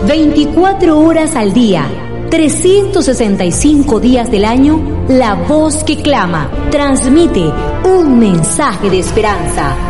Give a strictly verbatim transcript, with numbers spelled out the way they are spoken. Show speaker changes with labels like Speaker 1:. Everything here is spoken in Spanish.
Speaker 1: veinticuatro horas al día, trescientos sesenta y cinco días del año, la voz que clama transmite un mensaje de esperanza.